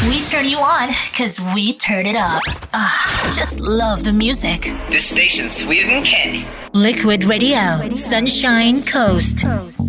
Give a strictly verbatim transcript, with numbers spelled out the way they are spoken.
We turn you on because we turn it up. Ah, just love the music. This station's sweeter than candy. Liquid Radio, Sunshine Coast.